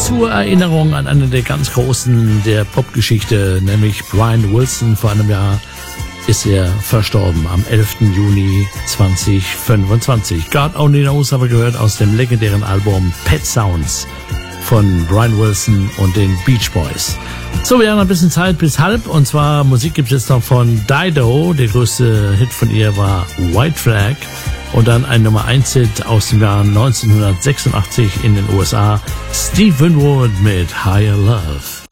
zur Erinnerung an einen der ganz Großen der Popgeschichte, nämlich Brian Wilson. Vor einem Jahr ist er verstorben, am 11. Juni 2025. God Only Knows haben wir gehört aus dem legendären Album Pet Sounds von Brian Wilson und den Beach Boys. So, wir haben ein bisschen Zeit bis halb, und zwar Musik gibt es jetzt noch von Dido. Der größte Hit von ihr war White Flag. Und dann ein Nummer 1 Hit aus dem Jahr 1986 in den USA, Steve Winwood mit Higher Love.